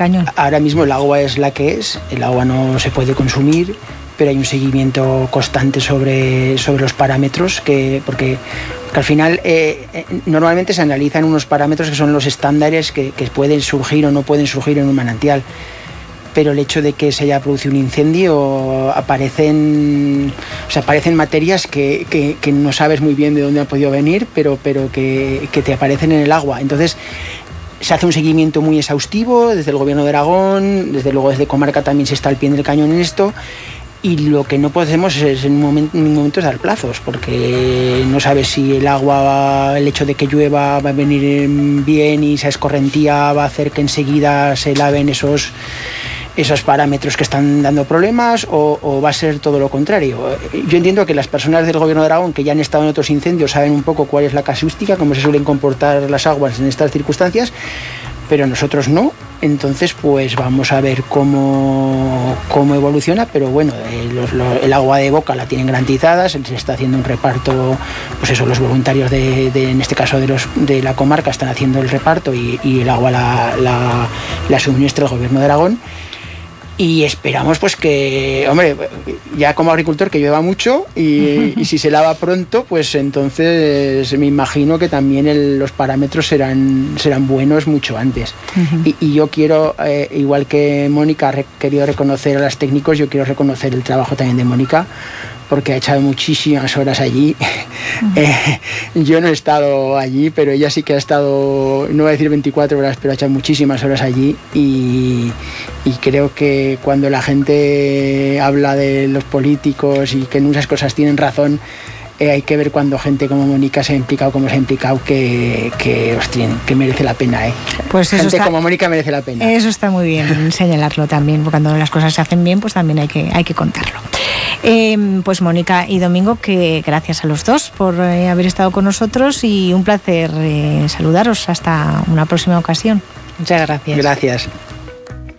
cañón. Ahora mismo el agua es la que es, el agua no se puede consumir, pero hay un seguimiento constante sobre los parámetros, porque al final normalmente se analizan unos parámetros que son los estándares que pueden surgir o no pueden surgir en un manantial. Pero el hecho de que se haya producido un incendio, aparecen materias que no sabes muy bien de dónde han podido venir, pero que te aparecen en el agua. Entonces se hace un seguimiento muy exhaustivo desde el Gobierno de Aragón, desde luego desde Comarca también se está al pie del cañón en esto. Y lo que no podemos es en ningún momento es dar plazos, porque no sabes si el agua, el hecho de que llueva va a venir bien y esa escorrentía va a hacer que enseguida se laven esos parámetros que están dando problemas o va a ser todo lo contrario. Yo entiendo que las personas del Gobierno de Aragón que ya han estado en otros incendios saben un poco cuál es la casuística, cómo se suelen comportar las aguas en estas circunstancias, pero nosotros no. Entonces pues vamos a ver cómo evoluciona, pero bueno, el agua de boca la tienen garantizada, se está haciendo un reparto, pues eso, los voluntarios en este caso de la comarca están haciendo el reparto y el agua la suministra el Gobierno de Aragón. Y esperamos pues que, hombre, ya como agricultor que llueva mucho y si se lava pronto, pues entonces me imagino que también los parámetros serán buenos mucho antes. Y yo quiero, igual que Mónica ha querido reconocer a los técnicos, yo quiero reconocer el trabajo también de Mónica, porque ha echado muchísimas horas allí. Yo no he estado allí, pero ella sí que ha estado, no voy a decir 24 horas, pero ha echado muchísimas horas allí y creo que cuando la gente habla de los políticos y que en muchas cosas tienen razón, hay que ver cuando gente como Mónica se ha implicado como se ha implicado, que merece la pena. Pues gente como Mónica merece la pena. Eso está muy bien señalarlo también, porque cuando las cosas se hacen bien, pues también hay que contarlo. Pues Mónica y Domingo, que gracias a los dos por haber estado con nosotros y un placer saludaros hasta una próxima ocasión. Muchas gracias. Gracias.